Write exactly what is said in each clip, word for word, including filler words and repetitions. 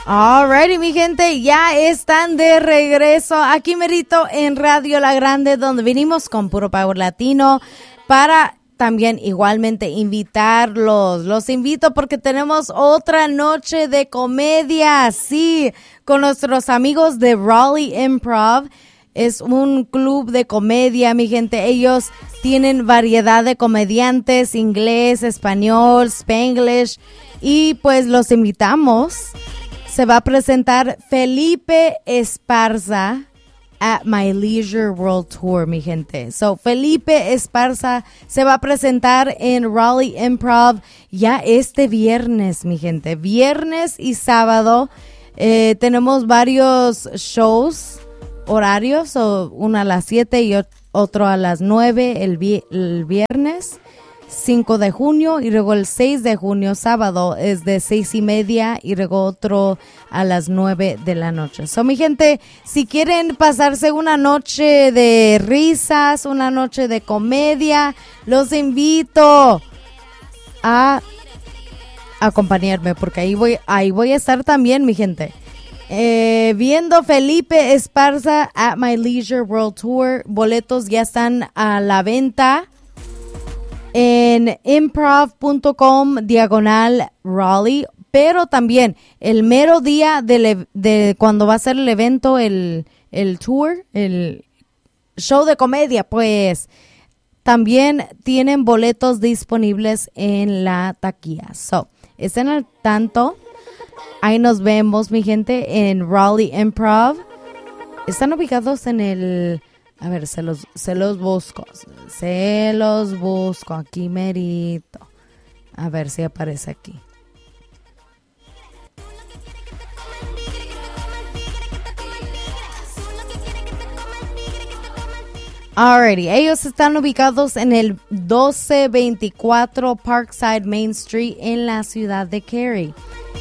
Alrighty, mi gente, ya están de regreso aquí merito en Radio La Grande, donde venimos con puro power latino para también igualmente invitarlos. Los invito porque tenemos otra noche de comedia, sí, con nuestros amigos de Raleigh Improv. Es un club de comedia, mi gente. Ellos tienen variedad de comediantes, inglés, español, spanglish, y pues los invitamos. Se va a presentar Felipe Esparza at My Leisure World Tour, mi gente. So, Felipe Esparza se va a presentar en Raleigh Improv ya este viernes, mi gente. Viernes y sábado eh, tenemos varios shows, horarios, o uno a las siete y otro a las nueve el, vi- el viernes. cinco de junio, y luego el seis de junio, sábado, es de seis y media, y luego otro a las nueve de la noche. So, mi gente, si quieren pasarse una noche de risas, una noche de comedia, los invito a acompañarme, porque ahí voy, ahí voy a estar también, mi gente. Eh, viendo Felipe Esparza at My Leisure World Tour. Boletos ya están a la venta en improv.com diagonal Raleigh, pero también el mero día de, de cuando va a ser el evento, el, el tour, el show de comedia, pues también tienen boletos disponibles en la taquilla. So, estén al tanto. Ahí nos vemos, mi gente, en Raleigh Improv. Están ubicados en el... A ver, se los, se los busco. Se los busco aquí merito. A ver si aparece aquí. Alrighty, ellos están ubicados en el doce veinticuatro Parkside Main Street en la ciudad de Cary.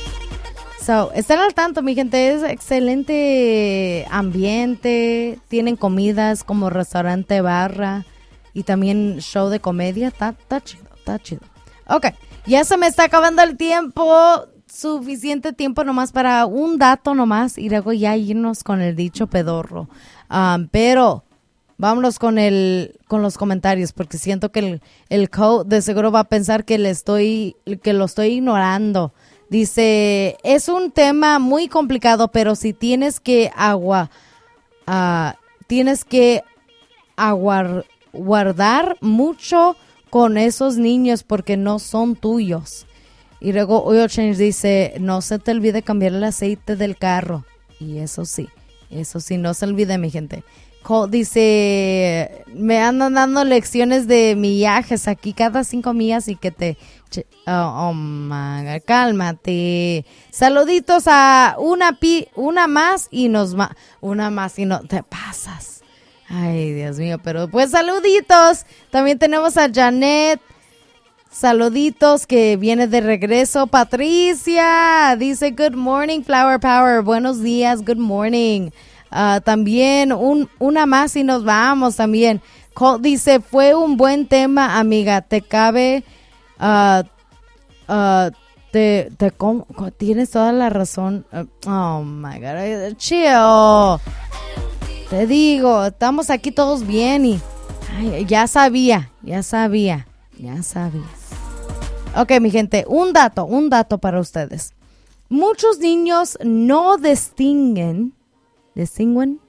So, estén al tanto, mi gente. Es excelente ambiente. Tienen comidas como restaurante, barra y también show de comedia. Está chido, está chido. Ok, ya se me está acabando el tiempo. Suficiente tiempo nomás para un dato nomás y luego ya irnos con el dicho pedorro. Um, pero vámonos con el con los comentarios, porque siento que el, el coach de seguro va a pensar que le estoy que lo estoy ignorando. Dice, es un tema muy complicado, pero si tienes que agua, uh, tienes que aguar, guardar mucho con esos niños porque no son tuyos. Y luego Oil Change dice, no se te olvide cambiar el aceite del carro. Y eso sí, eso sí, no se olvide, mi gente. Cole dice, me andan dando lecciones de millajes aquí cada cinco millas y que te... Oh, oh my God, cálmate. Saluditos a una pi, una más y nos ma, una más y no te pasas. Ay, Dios mío, pero pues saluditos. También tenemos a Janet. Saluditos que viene de regreso. Patricia dice good morning Flower Power. Buenos días, good morning. Uh, también un, una más y nos vamos también. Cole dice fue un buen tema, amiga. Te cabe... Uh, uh, te, te com- tienes toda la razón. Uh, oh my God, chill. Te digo, estamos aquí todos bien y ay, ya sabía, ya sabía, ya sabía. Ok, mi gente, un dato, un dato para ustedes. Muchos niños no distinguen, distinguen,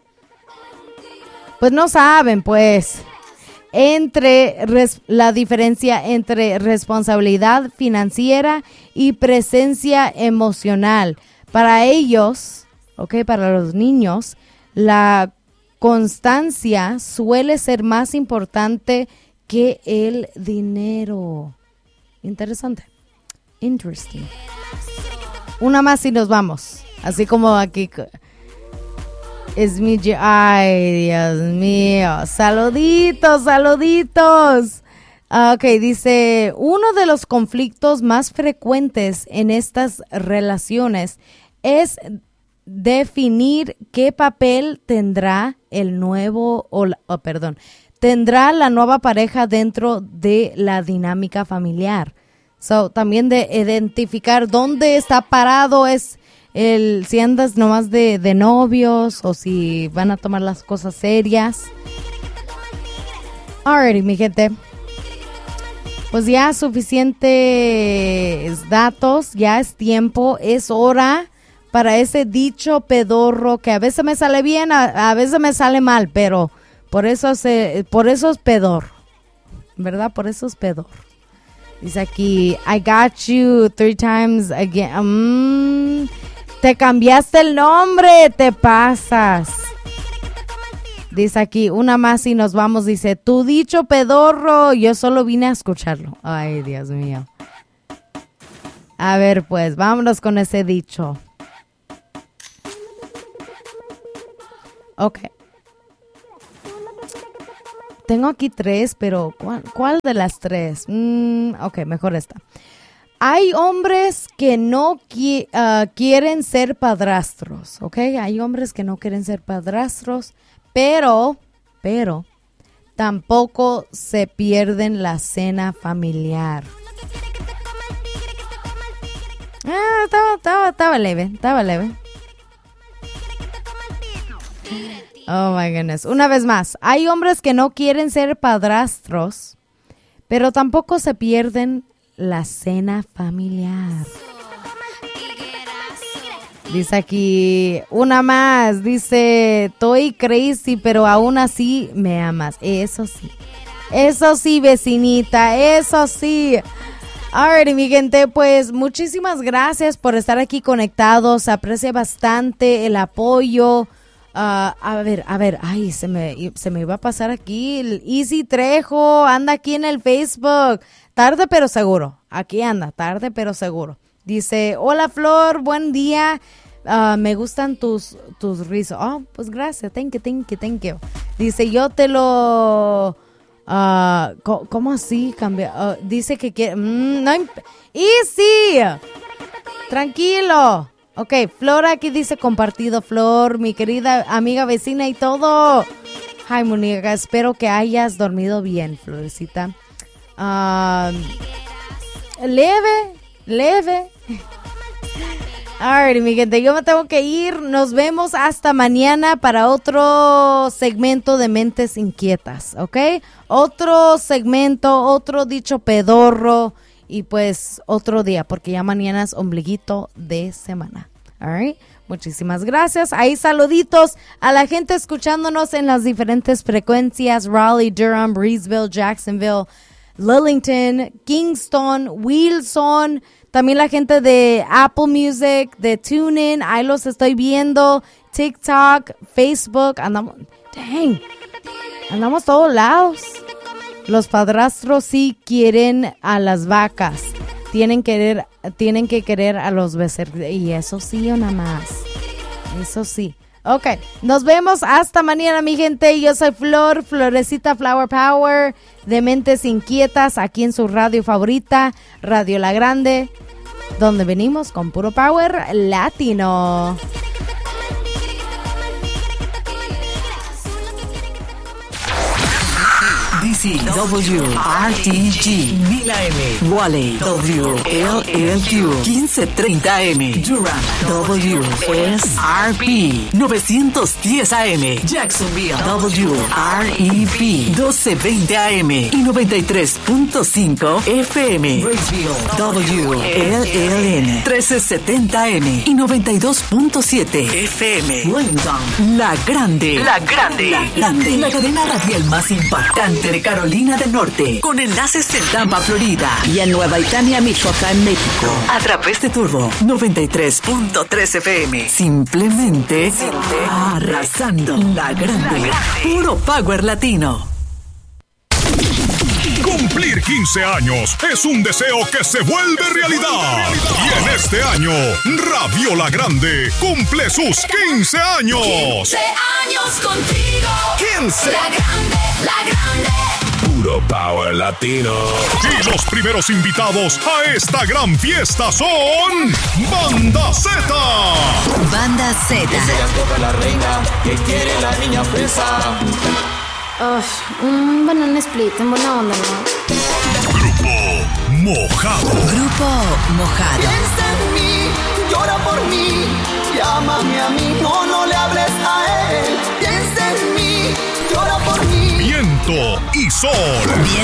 pues no saben, pues. Entre res, la diferencia entre responsabilidad financiera y presencia emocional. Para ellos, ok, para los niños, la constancia suele ser más importante que el dinero. Interesante. Interesting. Una más y nos vamos. Así como aquí... Es mi... Ay, Dios mío. Saluditos, saluditos. Ok, dice, uno de los conflictos más frecuentes en estas relaciones es definir qué papel tendrá el nuevo, o oh, perdón, tendrá la nueva pareja dentro de la dinámica familiar. So, también de identificar dónde está parado es el, si andas nomás de, de novios o si van a tomar las cosas serias. Alrighty, mi gente. Pues ya suficientes datos, ya es tiempo, es hora para ese dicho pedorro que a veces me sale bien, a, a veces me sale mal, pero por eso, se, por eso es pedorro, ¿verdad? Por eso es pedorro. Dice aquí, I got you three times again. Mm, te cambiaste el nombre, te pasas. Dice aquí, una más y nos vamos. Dice, tu dicho pedorro, yo solo vine a escucharlo. Ay, Dios mío. A ver, pues, vámonos con ese dicho. Ok. Tengo aquí tres, pero ¿cuál, cuál de las tres? Mm, ok, mejor esta. Hay hombres que no qui- uh, quieren ser padrastros, ¿ok? Hay hombres que no quieren ser padrastros, pero, pero, tampoco se pierden la cena familiar. Ah, estaba, estaba, estaba leve, estaba leve. Oh my goodness. Una vez más, hay hombres que no quieren ser padrastros, pero tampoco se pierden la cena familiar. Dice aquí, una más, dice, estoy crazy, pero aún así me amas. Eso sí, eso sí, vecinita, eso sí. Alright, mi gente, pues muchísimas gracias por estar aquí conectados. Se aprecia bastante el apoyo. Uh, a ver, a ver, ay, se me, se me iba a pasar aquí. El Easy Trejo anda aquí en el Facebook. Tarde pero seguro. Aquí anda, tarde pero seguro. Dice, hola Flor, buen día. Uh, me gustan tus, tus risas. Oh, pues gracias. Thank you, thank you, thank you. Dice, yo te lo... Uh, co- ¿Cómo así cambia? Uh, dice que quiere... Mm, no imp- Easy. Tranquilo. Ok, Flor aquí dice compartido, Flor, mi querida amiga vecina y todo. Ay, Mónica, espero que hayas dormido bien, Florecita. Uh, leve, leve. Alright, mi gente, yo me tengo que ir. Nos vemos hasta mañana para otro segmento de Mentes Inquietas, ¿ok? Otro segmento, otro dicho pedorro. Y pues otro día, porque ya mañana es ombliguito de semana. All right. Muchísimas gracias. Ahí saluditos a la gente escuchándonos en las diferentes frecuencias. Raleigh, Durham, Breesville, Jacksonville, Lillington, Kingston, Wilson. También la gente de Apple Music, de TuneIn. Ahí los estoy viendo. TikTok, Facebook. Andamos, dang, andamos todos lados. Los padrastros sí quieren a las vacas, tienen que querer, tienen que querer a los becerros, y eso sí o nada más, eso sí. Ok, nos vemos hasta mañana, mi gente. Yo soy Flor, Florecita Flower Power, de Mentes Inquietas, aquí en su radio favorita, Radio La Grande, donde venimos con puro power latino. D C W R T G mil A M, Wally W L L Q quince treinta A M, Durham W S R P novecientos diez A M, Jacksonville W R E P doce veinte A M y noventa y tres punto cinco F M, Breesville W L L N trece setenta A M y noventa y dos punto siete F M, Wellington La Grande, La Grande, La Grande, la cadena radial más impactante de Carolina del Norte, con enlaces en Tampa, Florida, y en Nueva Italia, Michoacán, México, a través de Turbo noventa y tres punto tres F M. Simplemente arrasando. La Grande, puro power latino. Cumplir quince años es un deseo que se vuelve realidad. Y en este año, Radio La Grande cumple sus quince años. quince años contigo. quince. La Grande, La Grande. Puro power latino. Y los primeros invitados a esta gran fiesta son Banda Z. Banda Z. La reina que quiere la niña fresa. Uh, un banana split en buena onda, ¿no? Grupo Mojado. Grupo Mojado. Piensa en mí, llora por mí. a mí, no, no le hables a él. Piensa en mí, llora por mí. Viento y sol. Viento